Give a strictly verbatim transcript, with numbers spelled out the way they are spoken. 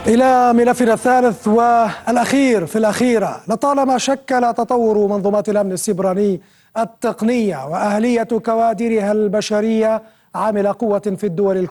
إلى ملفنا الثالث والأخير في الأخيرة. لطالما شكل تطور منظومات الأمن السيبراني التقنية وأهلية كوادرها البشرية عامل قوة في الدول